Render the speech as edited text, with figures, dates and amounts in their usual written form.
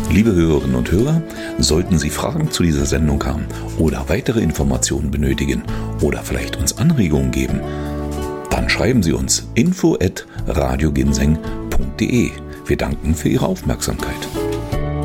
Liebe Hörerinnen und Hörer, sollten Sie Fragen zu dieser Sendung haben oder weitere Informationen benötigen oder vielleicht uns Anregungen geben, dann schreiben Sie uns info@radioginseng.de. Wir danken für Ihre Aufmerksamkeit.